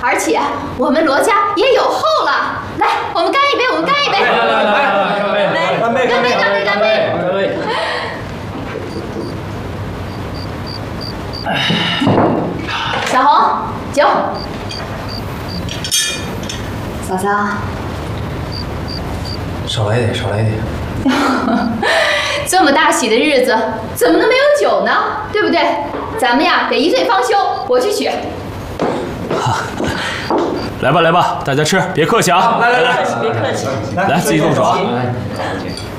而且我们罗家也有后了。来，我们干一杯，我们干一杯！ 干杯！干杯！干杯！干杯！干杯！ 小红，酒。嫂嫂， 少来一点，少来一点。 这么大喜的日子，怎么能没有酒呢？对不对？咱们呀得一醉方休，我去取。 来吧来吧，大家吃，别客气啊！ 来， 别客气。 来自己动手啊！